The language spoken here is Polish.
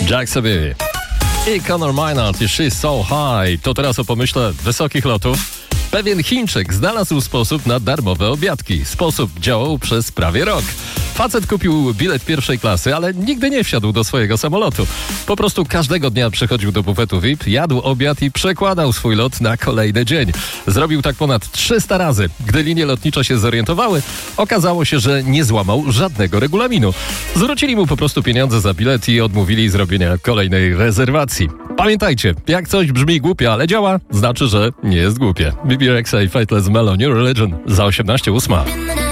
Jack sobie i Conor Maynard i She's So High. To teraz o pomyśle wysokich lotów. Pewien Chińczyk znalazł sposób na darmowe obiadki. Sposób działał przez prawie rok. Facet kupił bilet pierwszej klasy, ale nigdy nie wsiadł do swojego samolotu. Po prostu każdego dnia przychodził do bufetu VIP, jadł obiad i przekładał swój lot na kolejny dzień. Zrobił tak ponad 300 razy. Gdy linie lotnicze się zorientowały, okazało się, że nie złamał żadnego regulaminu. Zwrócili mu po prostu pieniądze za bilet i odmówili zrobienia kolejnej rezerwacji. Pamiętajcie, jak coś brzmi głupie, ale działa, znaczy, że nie jest głupie. BB Rexa i Faithless Melon, New Religion za 18:08.